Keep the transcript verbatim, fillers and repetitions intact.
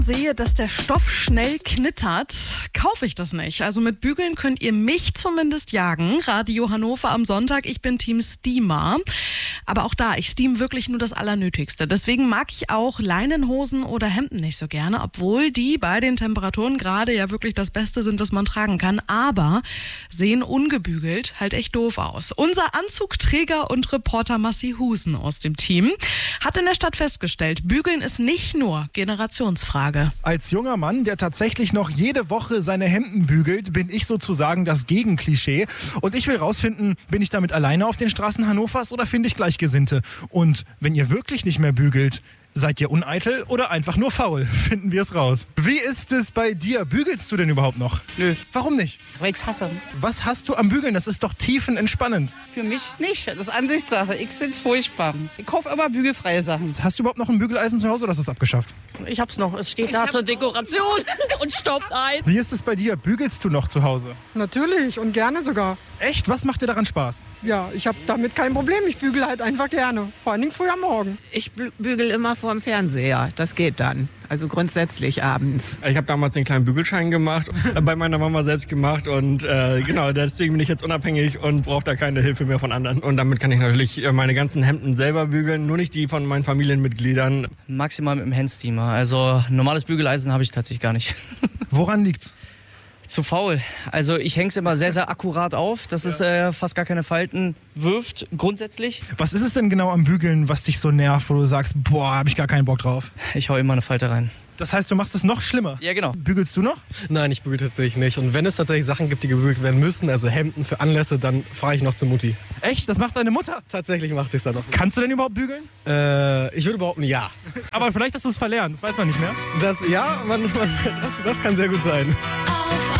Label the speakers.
Speaker 1: sehe, dass der Stoff schnell knittert, kaufe ich das nicht. Also mit Bügeln könnt ihr mich zumindest jagen. Radio Hannover am Sonntag, ich bin Team Steamer. Aber auch da, ich steam wirklich nur das Allernötigste. Deswegen mag ich auch Leinenhosen oder Hemden nicht so gerne, obwohl die bei den Temperaturen gerade ja wirklich das Beste sind, was man tragen kann. Aber sehen ungebügelt halt echt doof aus. Unser Anzugträger und Reporter Massi Husen aus dem Team hat in der Stadt festgestellt, Bügeln ist nicht nur Generationsfrage.
Speaker 2: Als junger Mann, der tatsächlich noch jede Woche seine Hemden bügelt, bin ich sozusagen das Gegenklischee. Und ich will rausfinden, bin ich damit alleine auf den Straßen Hannovers oder finde ich Gleichgesinnte? Und wenn ihr wirklich nicht mehr bügelt, seid ihr uneitel oder einfach nur faul? Finden wir es raus. Wie ist es bei dir? Bügelst du denn überhaupt noch?
Speaker 3: Nö.
Speaker 2: Warum nicht?
Speaker 3: Weil ich's hasse.
Speaker 2: Was hast du am Bügeln? Das ist doch tiefenentspannend.
Speaker 3: Für mich nicht. Das ist Ansichtssache. Ich find's furchtbar. Ich kaufe immer bügelfreie Sachen.
Speaker 2: Hast du überhaupt noch ein Bügeleisen zu Hause oder hast du es abgeschafft?
Speaker 3: Ich hab's noch. Es steht da zur Dekoration und staubt ein.
Speaker 2: Wie ist es bei dir? Bügelst du noch zu Hause?
Speaker 4: Natürlich und gerne sogar.
Speaker 2: Echt? Was macht dir daran Spaß?
Speaker 4: Ja, ich habe damit kein Problem. Ich bügele halt einfach gerne. Vor allen Dingen früh am Morgen.
Speaker 5: Ich bügel immer vor dem Fernseher. Das geht dann. Also grundsätzlich abends.
Speaker 6: Ich habe damals den kleinen Bügelschein gemacht, bei meiner Mama selbst gemacht und äh, genau, deswegen bin ich jetzt unabhängig und brauche da keine Hilfe mehr von anderen. Und damit kann ich natürlich meine ganzen Hemden selber bügeln, nur nicht die von meinen Familienmitgliedern.
Speaker 7: Maximal mit dem Handsteamer. Also normales Bügeleisen habe ich tatsächlich gar nicht.
Speaker 2: Woran liegt's?
Speaker 7: Zu faul. Also ich hänge es immer sehr, sehr akkurat auf, dass es äh, fast gar keine Falten wirft, grundsätzlich.
Speaker 2: Was ist es denn genau am Bügeln, was dich so nervt, wo du sagst, boah, hab ich gar keinen Bock drauf?
Speaker 7: Ich hau immer eine Falte rein.
Speaker 2: Das heißt, du machst es noch schlimmer?
Speaker 7: Ja, genau.
Speaker 2: Bügelst du noch?
Speaker 8: Nein, ich bügel tatsächlich nicht. Und wenn es tatsächlich Sachen gibt, die gebügelt werden müssen, also Hemden für Anlässe, dann fahre ich noch zur Mutti.
Speaker 2: Echt? Das macht deine Mutter?
Speaker 8: Tatsächlich macht sie es dann noch.
Speaker 2: Kannst du denn überhaupt bügeln?
Speaker 8: Äh, ich würde behaupten, ja.
Speaker 2: Aber vielleicht hast du es verlernt, das weiß man nicht mehr.
Speaker 8: Das, ja, man, man, das, das kann sehr gut sein.
Speaker 9: Auf